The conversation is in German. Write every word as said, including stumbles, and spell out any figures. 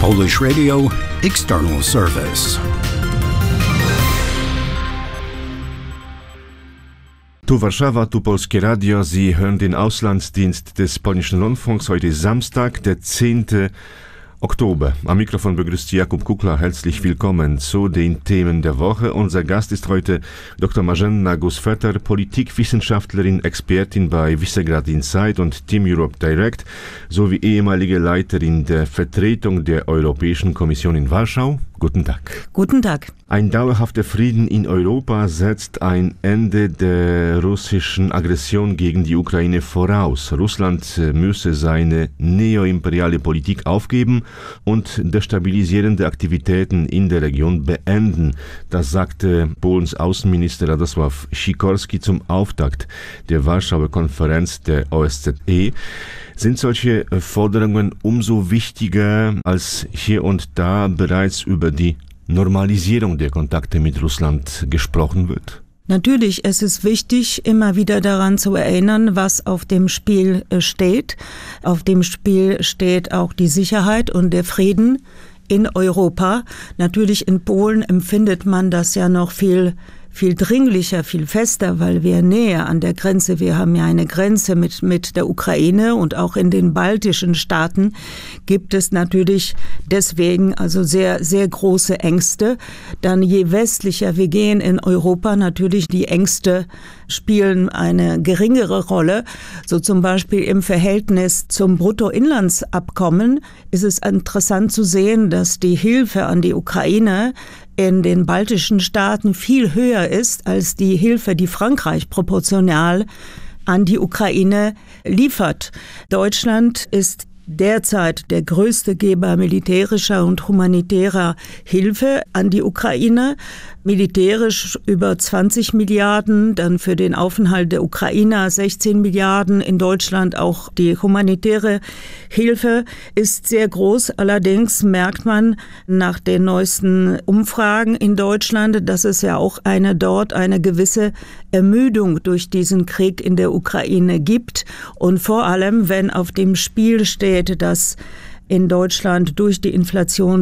Polish Radio External Service. Tu Warszawa, tu Polskie Radio. Sie hören den Auslandsdienst des Polnischen Rundfunks. Heute ist Samstag, der zehnte Oktober. Am Mikrofon begrüßt Jakub Kukla. Herzlich willkommen zu den Themen der Woche. Unser Gast ist heute Doktor Marzena Gusfetter, Politikwissenschaftlerin, Expertin bei Visegrad Insight und Team Europe Direct sowie ehemalige Leiterin der Vertretung der Europäischen Kommission in Warschau. Guten Tag. Guten Tag. Ein dauerhafter Frieden in Europa setzt ein Ende der russischen Aggression gegen die Ukraine voraus. Russland müsse seine neoimperiale Politik aufgeben und destabilisierende Aktivitäten in der Region beenden. Das sagte Polens Außenminister Radosław Sikorski zum Auftakt der Warschauer Konferenz der O S Z E. Sind solche Forderungen umso wichtiger, als hier und da bereits über die Normalisierung der Kontakte mit Russland gesprochen wird? Natürlich, es ist wichtig, immer wieder daran zu erinnern, was auf dem Spiel steht. Auf dem Spiel steht auch die Sicherheit und der Frieden in Europa. Natürlich in Polen empfindet man das ja noch viel viel dringlicher, viel fester, weil wir näher an der Grenze, wir haben ja eine Grenze mit, mit der Ukraine und auch in den baltischen Staaten gibt es natürlich deswegen also sehr, sehr große Ängste. Dann je westlicher wir gehen in Europa, natürlich die Ängste spielen eine geringere Rolle. So zum Beispiel im Verhältnis zum Bruttoinlandsabkommen ist es interessant zu sehen, dass die Hilfe an die Ukraine in den baltischen Staaten viel höher ist als die Hilfe, die Frankreich proportional an die Ukraine liefert. Deutschland ist derzeit der größte Geber militärischer und humanitärer Hilfe an die Ukraine. Militärisch über zwanzig Milliarden, dann für den Aufenthalt der Ukrainer sechzehn Milliarden. In Deutschland auch die humanitäre Hilfe ist sehr groß. Allerdings merkt man nach den neuesten Umfragen in Deutschland, dass es ja auch eine dort eine gewisse Ermüdung durch diesen Krieg in der Ukraine gibt. Und vor allem, wenn auf dem Spiel steht, dass in Deutschland durch die Inflation